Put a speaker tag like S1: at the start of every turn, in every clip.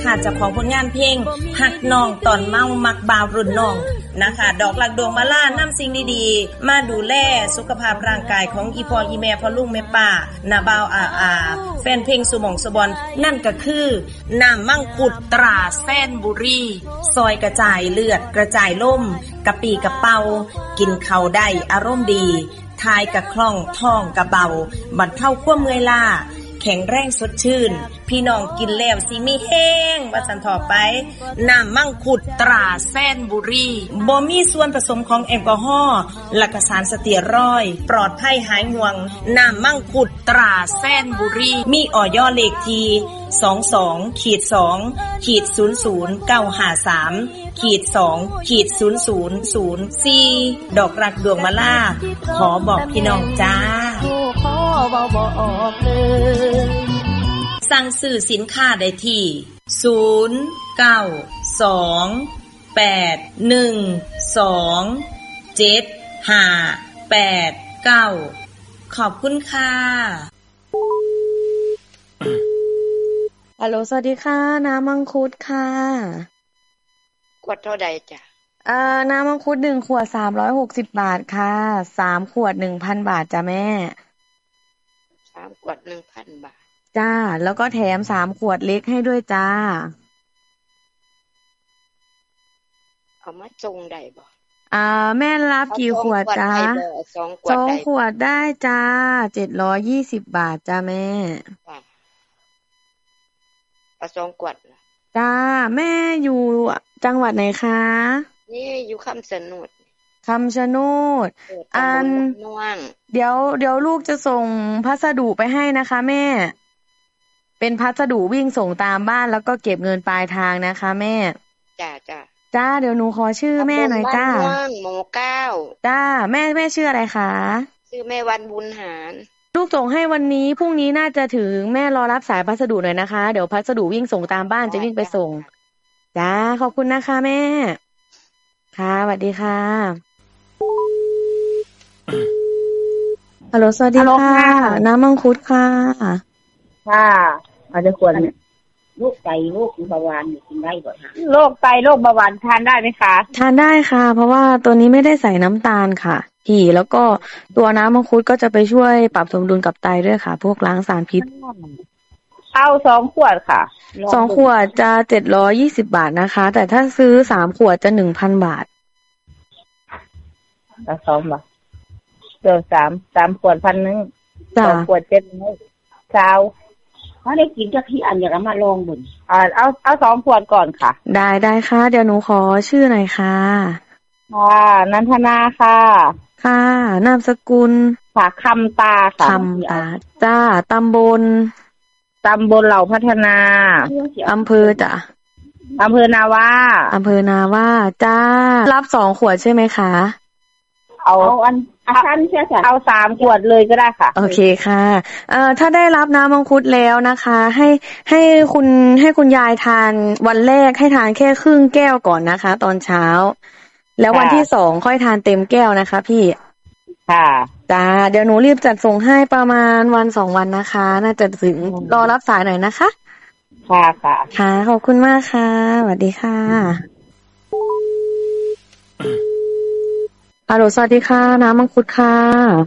S1: นะคะเจ้าของผลงานเพลงหักน้องตอนเมามักบ่าวรุ่นน้องนะคะดอกหลักดวงมาล่านำสิ่งดีๆมาดูแลสุขภาพร่างกายของอีพ่ออีแม่พ่อลุงแม่ป้านาบ่าวแฟนเพลงสุหม่องสุบอนนั่นก็คือน้ำมังคุดตราแซนบุรีซอยกระจายเลือดกระจายล่มกะปีกะเป่ากินข้าวได้อารมณ์ดีทายกะคล่องท้องกะเบาบรรเทาความเมื่อยล้าแข็งแรงสดชื่นพี่น้องกินแล้วสิมีแห้งว่าสันต่อไปน้ำมังคุดตราแซนบุรีบ่มีส่วนผสมของแอลกอฮอล์และก็สารสเตียรอยด์ปลอดภัยหายห่วงน้ำมังคุดตราแซนบุรีมีอย.เลขที่22-2-00953-2-00004ดอกรักดวงมะล่าขอบอกพี่น้องจ้าสั่งซื้อสินค้าได้ที่0921275589ขอบคุณค่ะ
S2: ฮัลโหลสวัสดีค่ะน้ำมังคุดค่ะ
S3: ขวดเท่าใดจ้ะ
S2: น้ำมังคุด1ขวด360บาทค่ะ3ขวด 1,000 บาทจ้ะแม่
S3: 3ขวด 1,000 บาท
S2: จ้าแล้วก็แถม3ขวดเล็กให้ด้วยจ้า
S3: เอามาส่งได้บ่
S2: แม่รับกี่ขวดจ้า2ขวดได้จ้า720บาทจ้าแม่
S3: เอา2ขวด
S2: จ้าแม่อยู่จังหวัดไหนคะ
S3: นี่อยู่คำชะโนด
S2: เดี๋ยวลูกจะส่งพัสดุไปให้นะคะแม่เป็นพัสดุวิ่งส่งตามบ้านแล้วก็เก็บเงินปลายทางนะคะแม่จ้าเดี๋ยวหนูขอชื่อแม่หน่อยจ้า
S3: หมู่9
S2: จ้าแม่ชื่ออะไรคะ
S3: ชื่อแม่วันบุญหาร
S2: ลูกส่งให้วันนี้พรุ่งนี้น่าจะถึงแม่รอรับสายพัสดุหน่อยนะคะเดี๋ยวพัสดุวิ่งส่งตามบ้านจะวิ่งไปส่งจ้าขอบคุณนะคะแม่ค่ะสวัสดีค่ะฮัลโหลสวัสดีค่ะน้ำมังคุดค่ะ
S4: ค่ะอาจจะควรโรคไตโรคเบาหวานกินได้บ่คะโรคไตโรคเบาหวานทานได้ไหมคะ
S2: ทานได้ค่ะเพราะว่าตัวนี้ไม่ได้ใส่น้ำตาลค่ะพี่แล้วก็ตัวน้ำมังคุดก็จะไปช่วยปรับสมดุลกับไตด้วยค่ะพวกล้างสารพิษ
S4: เอา2ขวดค่ะ
S2: 2ขวดจะ720บาทนะคะแต่ถ้าซื้อ3ขวดจะ 1,000 บาท
S4: แล้ว2บาทเดี๋ยว3ขวด1,000 2ขวด700ถ้าได้กินจะพี่อันอยากมาลองบุญเอา2ขวดก่อนค่ะ
S2: ได้ค่ะเดี๋ยวหนูขอชื่อหน่อยค่ะ
S4: นันทนาค่ะ
S2: ค่ะนามสกุล
S4: ค่ะคำตาค่ะ
S2: คำตาจ้าตำบล
S4: เหล่าพัฒนา
S2: อำเภอจ้ะ
S4: อำเภอนาว่า
S2: จ้ารับ2ขวดใช่ไหมคะ
S4: เอาชั้นแค่เอา3ขวดเลยก็ได้ค่ะ
S2: โอเคค่ะถ้าได้รับน้ำมังคุดแล้วนะคะให้คุณยายทานวันแรกให้ทานแค่ครึ่งแก้วก่อนนะคะตอนเช้าแล้ววันที่2ค่อยทานเต็มแก้วนะคะพี่
S4: ค่ะ
S2: จ้าเดี๋ยวหนูรีบจัดส่งให้ประมาณวัน2วันนะคะน่าจะถึงรอรับสายหน่อยนะคะค่ะขอบคุณมากค่ะสวัสดีค่ะฮัลโหลสวัสดีค่ะน้ำมังคุดค่ะ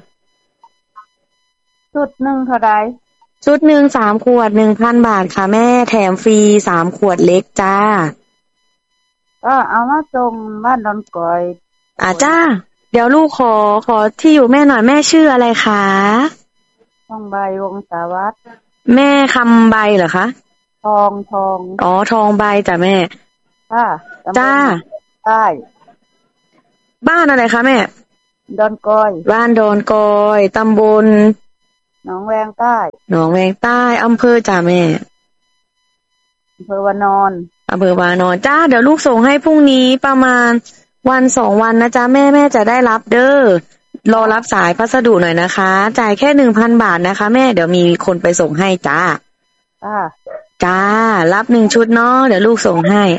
S4: ชุด1เท่าใด
S2: ชุด1 3ขวด 1,000 บาทค่ะแม่แถมฟรี3ขวดเล็กจ้า
S4: เอามาส่งบ้านดอนกอย
S2: จ้าเดี๋ยวลูกขอที่อยู่แม่หน่อยแม่ชื่ออะไรคะ
S4: ทองใบวงศาวัฒน์
S2: แม่คำใบเหรอคะ
S4: ทอง
S2: ทองใบจ้ะแม่จ้า
S4: ใต้
S2: บ้านอะไรคะแม่
S4: ดอนกอย
S2: บ้านดอนกอยตำบล
S4: หนองแวงใต้
S2: อำเภอจ้ะแม่
S4: อำเภอวาน
S2: อนจ้าเดี๋ยวลูกส่งให้พรุ่งนี้ประมาณวัน2วันนะจ๊ะแม่จะได้รับเด้อรอรับสายพัสดุหน่อยนะคะจ่ายแค่ 1,000 บาทนะคะแม่เดี๋ยวมีคนไปส่งให้จ้าจ้ารับ1ชุดเนาะเดี๋ยวลูกส่งให้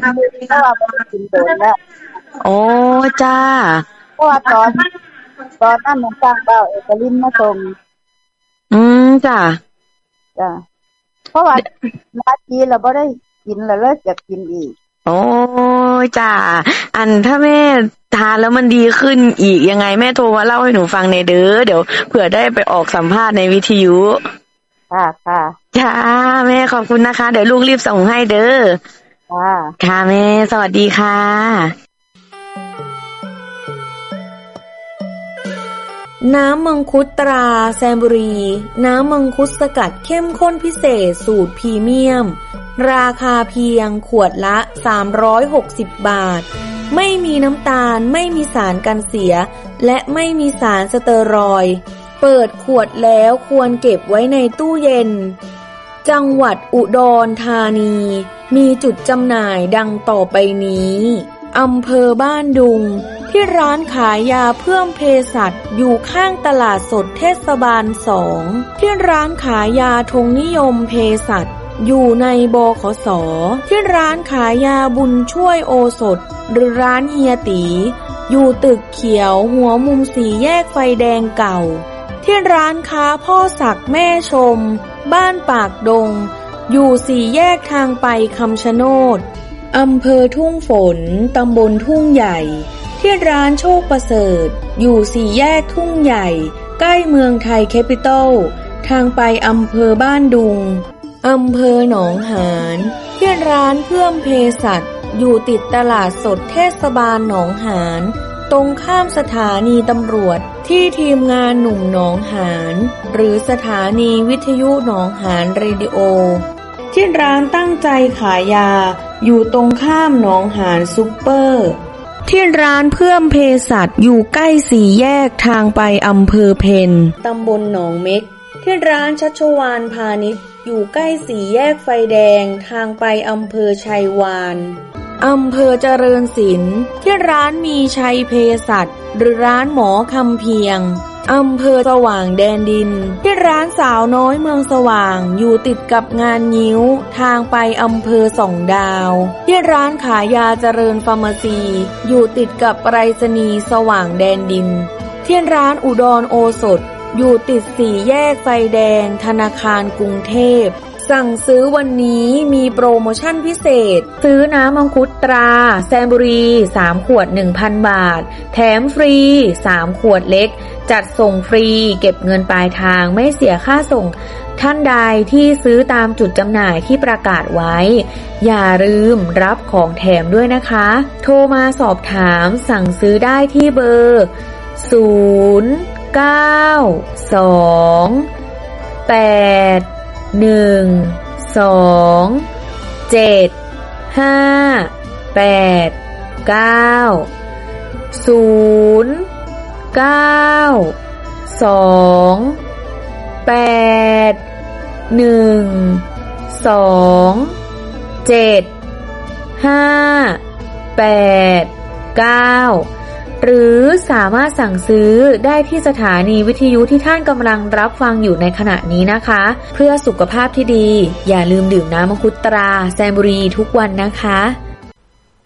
S2: โอ้จ้า
S4: เพราะว่าตอนนั้นมันสร้างเบาเอกลินมาส่ง
S2: จ้า
S4: เพราะว่าหลายปีเราบ่ได้กินแล้วจะกินอีก
S2: โอ้ยจ้าอันถ้าแม่ทานแล้วมันดีขึ้นอีกยังไงแม่โทรมาเล่าให้หนูฟังในเด้อเดี๋ยวเผื่อได้ไปออกสัมภาษณ์ในวิทยุ
S4: ค่ะ
S2: จ้าแม่ขอบคุณนะคะเดี๋ยวลูกรีบส่งให้เด้อค่ะแม่สวัสดีค่ะ
S5: น้ำมังคุดตราแซมบุรีน้ำมังคุดสกัดเข้มข้นพิเศษสูตรพรีเมียมราคาเพียงขวดละ360 บาทไม่มีน้ำตาลไม่มีสารกันเสียและไม่มีสารสเตอรอยด์เปิดขวดแล้วควรเก็บไว้ในตู้เย็นจังหวัดอุดรธานีมีจุดจำหน่ายดังต่อไปนี้อำเภอบ้านดุงที่ร้านขายยาเพิ่มเภสัชอยู่ข้างตลาดสดเทศบาล2ที่ร้านขายยาธงนิยมเภสัชอยู่ในบขส.ที่ร้านขายยาบุญช่วยโอสถหรือร้านเฮียตีอยู่ตึกเขียวหัวมุมสี่แยกไฟแดงเก่าที่ร้านค้าพ่อศักดิ์แม่ชมบ้านปากดงอยู่สี่แยกทางไปคำชะโนดอำเภอทุ่งฝนตำบลทุ่งใหญ่ที่ร้านโชคประเสริฐอยู่สี่แยกทุ่งใหญ่ใกล้เมืองไทยแคปิตอลทางไปอำเภอบ้านดุงอำเภอหนองหานที่ร้านเพิ่มเภสัชอยู่ติดตลาดสดเทศบาลหนองหานตรงข้ามสถานีตำรวจที่ทีมงานหนุ่มหนองหานหรือสถานีวิทยุหนองหานเรดิโอที่ร้านตั้งใจขายยาอยู่ตรงข้ามหนองหานซุปเปอร์ที่ร้านเพิ่มเภสัชอยู่ใกล้สี่แยกทางไปอำเภอเพนตำบลหนองเม็กที่ร้านชัชวาลพาณิชย์อยู่ใกล้สี่แยกไฟแดงทางไปอำเภอชัยวานอำเภอเจริญศิลป์ที่ร้านมีชัยเภสัชหรือร้านหมอคำเพียงอำเภอสว่างแดนดินที่ร้านสาวน้อยเมืองสว่างอยู่ติดกับงานงิ้วทางไปอำเภอส่องดาวที่ร้านขายยาเจริญฟาร์มาซีอยู่ติดกับไปรษณีย์สว่างแดนดินที่ร้านอุดรโอสถอยู่ติดสี่แยกไฟแดงธนาคารกรุงเทพสั่งซื้อวันนี้มีโปรโมชั่นพิเศษซื้อน้ำมังคุดตราแซมบุรี3ขวด 1,000 บาทแถมฟรี3ขวดเล็กจัดส่งฟรีเก็บเงินปลายทางไม่เสียค่าส่งท่านใดที่ซื้อตามจุดจำหน่ายที่ประกาศไว้อย่าลืมรับของแถมด้วยนะคะโทรมาสอบถามสั่งซื้อได้ที่เบอร์หรือสามารถสั่งซื้อได้ที่สถานีวิทยุที่ท่านกำลังรับฟังอยู่ในขณะนี้นะคะเพื่อสุขภาพที่ดีอย่าลืมดื่มน้ำมังคุดตราแซมบุรีทุกวันนะคะ